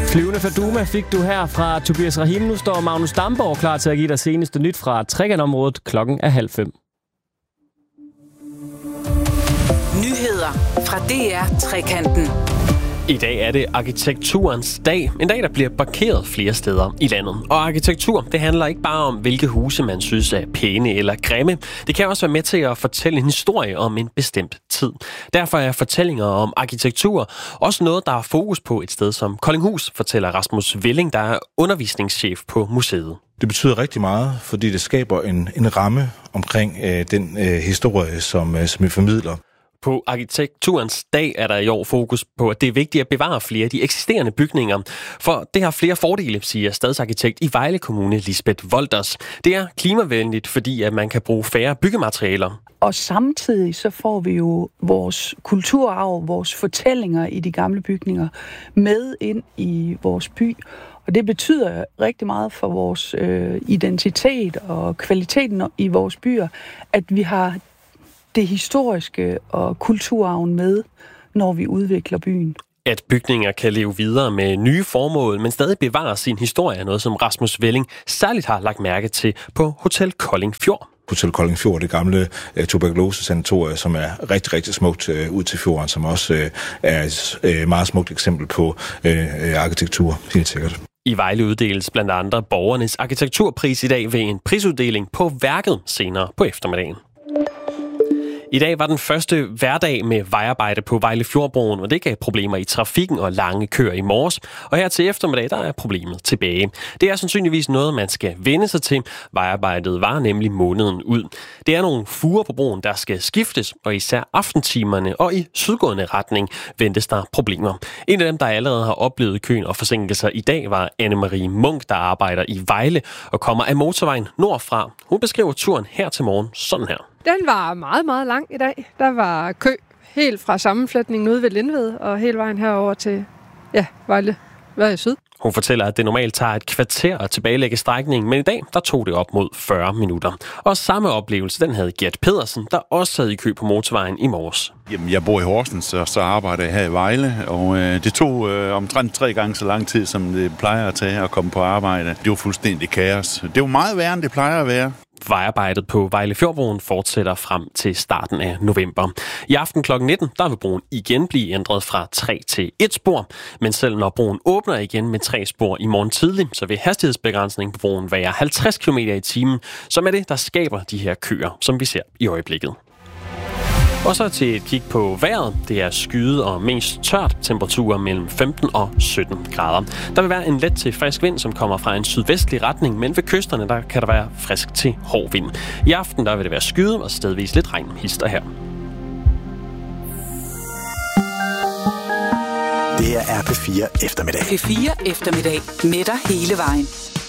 Flyvende Faduma fik du her fra Tobias Rahim. Nu står Magnus Damborg klar til at give dig seneste nyt fra Trekantområdet. Klokken er 4:30. Nyheder fra DR Trekanten. I dag er det arkitekturens dag. En dag, der bliver parkeret flere steder i landet. Og arkitektur, det handler ikke bare om, hvilke huse man synes er pæne eller grimme. Det kan også være med til at fortælle en historie om en bestemt tid. Derfor er fortællinger om arkitektur også noget, der er fokus på et sted som Koldinghus, fortæller Rasmus Velling, der er undervisningschef på museet. Det betyder rigtig meget, fordi det skaber en ramme omkring den historie, som vi formidler. På arkitekturens dag er der i år fokus på, at det er vigtigt at bevare flere af de eksisterende bygninger. For det har flere fordele, siger stadsarkitekt i Vejle Kommune, Lisbeth Wolders. Det er klimavenligt, fordi at man kan bruge færre byggematerialer. Og samtidig så får vi jo vores kulturarv, vores fortællinger i de gamle bygninger med ind i vores by. Og det betyder rigtig meget for vores identitet og kvaliteten i vores byer, at vi har det historiske og kulturarven med, når vi udvikler byen. At bygninger kan leve videre med nye formål, men stadig bevare sin historie, er noget, som Rasmus Velling særligt har lagt mærke til på Hotel Koldingfjord. Hotel Koldingfjord, det gamle tuberkulose-sanatorium, som er rigtig, rigtig smukt ud til fjorden, som også er et meget smukt eksempel på arkitektur, helt sikkert. I Vejle uddeles blandt andre borgernes arkitekturpris i dag ved en prisuddeling på værket senere på eftermiddagen. I dag var den første hverdag med vejarbejde på Vejlefjordbroen, og det gav problemer i trafikken og lange køer i morges. Og her til eftermiddag, der er problemet tilbage. Det er sandsynligvis noget, man skal vende sig til. Vejarbejdet var nemlig måneden ud. Det er nogle fuger på broen, der skal skiftes, og især aftentimerne og i sydgående retning ventes der problemer. En af dem, der allerede har oplevet køen og forsinkelser i dag, var Anne-Marie Munk, der arbejder i Vejle og kommer af motorvejen nordfra. Hun beskriver turen her til morgen sådan her. Den var meget, meget lang i dag. Der var kø helt fra sammenflætningen ude ved Lindved og hele vejen herover til Vejle Syd. Hun fortæller, at det normalt tager et kvarter at tilbagelægge strækningen, men i dag der tog det op mod 40 minutter. Og samme oplevelse, den havde Gert Pedersen, der også sad i kø på motorvejen i morges. Jamen, jeg bor i Horsens, og så arbejder jeg her i Vejle, og det tog omtrent 3 gange så lang tid, som det plejer at tage at komme på arbejde. Det var fuldstændig kaos. Det var meget værre, end det plejer at være. Vejarbejdet på Vejlefjordbroen fortsætter frem til starten af november. I aften kl. 19, der vil broen igen blive ændret fra 3 til 1 spor. Men selv når broen åbner igen med 3 spor i morgen tidlig, så vil hastighedsbegrænsningen på broen være 50 km i timen, som er det, der skaber de her køer, som vi ser i øjeblikket. Og så til et kig på vejret. Det er skyet og mest tørt, temperaturer mellem 15 og 17 grader. Der vil være en let til frisk vind, som kommer fra en sydvestlig retning, men ved kysterne der kan der være frisk til hård vind. I aften der vil det være skyet og stedvis lidt regn hister her. Det her er P4 Eftermiddag. P4 Eftermiddag med dig hele vejen.